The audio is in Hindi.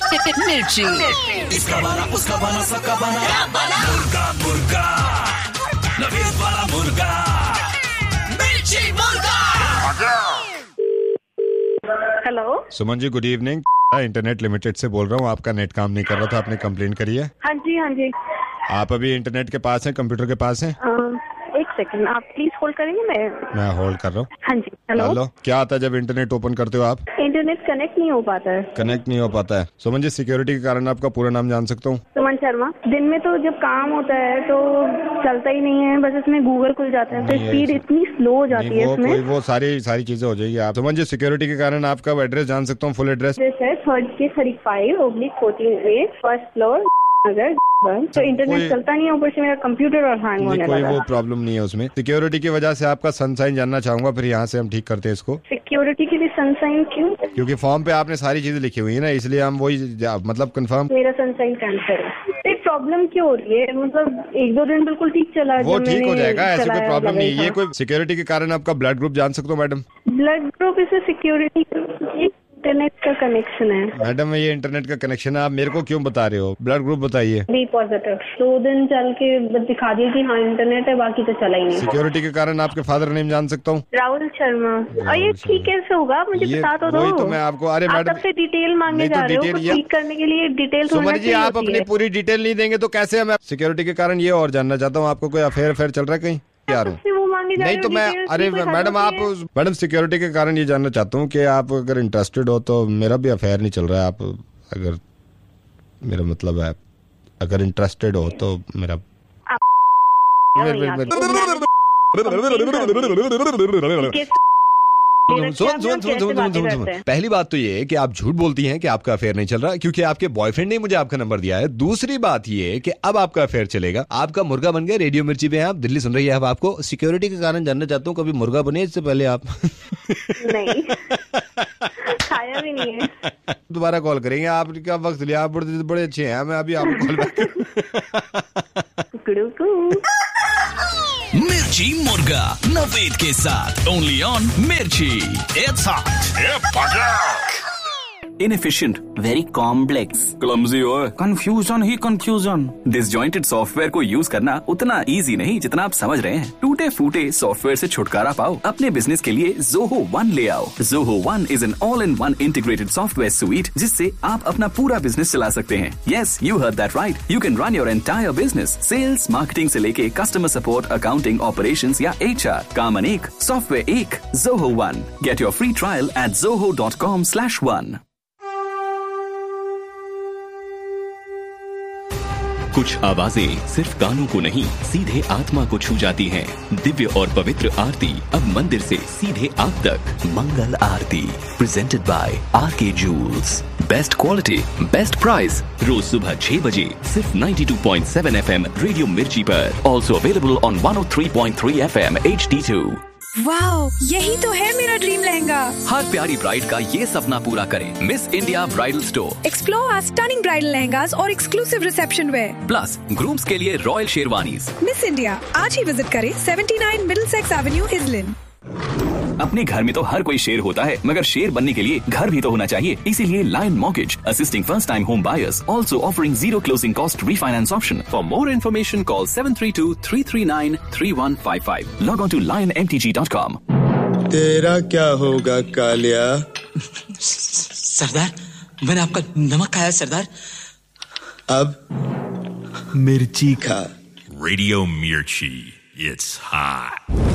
मिर्ची। इसका वाला उसका वाला सबका वाला मुर्गा मुर्गा नवीन वाला मुर्गा मिर्ची मुर्गा। Hello Suman ji, good evening. Internet limited से बोल रहा हूँ। आपका नेट काम नहीं कर रहा था, आपने कंप्लेंट करी है। हाँ जी। आप अभी इंटरनेट के पास हैं, कंप्यूटर के पास हैं? एक सेकंड, आप प्लीज होल्ड करेंगे। मैं होल्ड कर रहा हूँ। हाँ जी। हेलो। क्या आता है जब इंटरनेट ओपन करते हो आप? इंटरनेट कनेक्ट नहीं हो पाता है। कनेक्ट नहीं हो पाता है। सुमन जी, सिक्योरिटी के कारण आपका पूरा नाम जान सकता हूँ? सुमन शर्मा। दिन में तो जब काम होता है तो चलता ही नहीं है, बस इसमें गूगल खुल जाता है तो स्पीड इतनी स्लो हो जाती है इसमें। वो सारी चीजें हो जाएगी आप। सुमन जी, सिक्योरिटी के कारण आपका एड्रेस जान सकता हूँ? फुल एड्रेस है 3/5/14A फर्स्ट फ्लोर नगर। तो इंटरनेट चलता नहीं है, ऊपर से मेरा कंप्यूटर और हैंग होने लगा। कोई वो प्रॉब्लम नहीं है उसमें। सिक्योरिटी की वजह से आपका सनसाइन जानना चाहूंगा, फिर यहाँ से हम ठीक करते हैं इसको। सिक्योरिटी के लिए सनसाइन क्यों? क्योंकि फॉर्म पे आपने सारी चीजें लिखी हुई है ना, इसलिए हम वही मतलब कंफर्म। मेरा सनसाइन कैंसिल है। प्रॉब्लम क्यों हो रही है? मतलब 1-2 दिन बिल्कुल ठीक चला, वो ठीक हो जाएगा, ऐसी कोई प्रॉब्लम नहीं है। ये कोई सिक्योरिटी के कारण आपका ब्लड ग्रुप जान सकते हो मैडम? ब्लड ग्रुप इसे सिक्योरिटी इंटरनेट का कनेक्शन है। मैडम, ये इंटरनेट का कनेक्शन है, आप मेरे को क्यों बता रहे हो? ब्लड ग्रुप बताइए। B positive. 2 दिन चल के दिखा दिया कि हाँ इंटरनेट है, बाकी तो चला ही नहीं। सिक्योरिटी के कारण आपके फादर नेम जान सकता हूँ? राहुल शर्मा। और ये ठीक कैसे होगा? मुझे बता तो दो। तो मैं आपको, अरे मैडम सबसे डिटेल मांगे जा रहे हो, ठीक करने के लिए डिटेल। सुमन जी, आप अपनी पूरी डिटेल नहीं देंगे तो कैसे? मैं सिक्योरिटी के कारण ये और जानना चाहता हूँ, आपको कोई अफेयर चल रहा है कहीं? नहीं तो मैं, अरे मैडम सिक्योरिटी के कारण ये जानना चाहता हूँ कि आप अगर इंटरेस्टेड हो तो मेरा भी अफेयर नहीं चल रहा है। आप अगर, मेरा मतलब है, अगर इंटरेस्टेड हो तो मेरा सुन। पहली बात तो ये है कि आप झूठ बोलती हैं कि आपका अफेयर नहीं चल रहा, क्योंकि आपके बॉयफ्रेंड ने मुझे आपका नंबर दिया है। दूसरी बात ये है कि अब आपका अफेयर चलेगा। आपका मुर्गा बन गया, रेडियो मिर्ची पे हैं आप, दिल्ली सुन रही है। अब आपको सिक्योरिटी के कारण जानना चाहता हूँ, कभी मुर्गा बने इससे पहले आप? नहीं, खाया भी नहीं है। दोबारा कॉल करेंगे, आपका वक्त लिया, आप बड़े अच्छे हैं। मैं अभी आपको कॉल बैक। मिर्ची मुर्गा नवेद के साथ ओनली ऑन मिर्ची। It's hot. Inefficient, very complex, clumsy और confusion ही confusion। Disjointed सॉफ्टवेयर को यूज करना उतना इजी नहीं जितना आप समझ रहे हैं। टूटे फूटे सॉफ्टवेयर से छुटकारा पाओ, अपने बिजनेस के लिए Zoho One ले आओ। Zoho One is an all-in-one integrated software suite जिससे आप अपना पूरा बिजनेस चला सकते हैं। Yes, you heard that right. You can run your entire business, sales, marketing से लेके customer support, accounting, operations या HR। काम अनेक, सॉफ्टवेयर एक, Zoho One। Get your free trial at zoho.com/one। कुछ आवाजें सिर्फ कानों को नहीं, सीधे आत्मा को छू जाती हैं। दिव्य और पवित्र आरती अब मंदिर से सीधे आप तक। मंगल आरती presented by R K joules. Best quality, best price. रोज सुबह 6 बजे सिर्फ 92.7 FM रेडियो मिर्ची पर। Also available on 103.3 FM HD2। Wow, यही तो है मेरा ड्रीम लहंगा। हर प्यारी ब्राइड का ये सपना पूरा करें। Miss India bridal store. Explore our stunning bridal lehengas और exclusive reception where. Plus grooms के लिए रॉयल शेरवानीज। मिस इंडिया, आज ही विजिट करें 79 मिडलसेक्स एवेन्यू, इजलिन। अपने घर में तो हर कोई शेर होता है, मगर शेर बनने के लिए घर भी तो होना चाहिए। इसीलिए lion mortgage assisting first time home buyers, also offering 0 closing cost refinance option. For more information call 732-339-3155। Log on to lionmtg.com। तेरा क्या होगा कालिया? सरदार, मैंने आपका नमक खाया सरदार। अब मिर्ची खा। रेडियो मिर्ची, इट्स हॉट।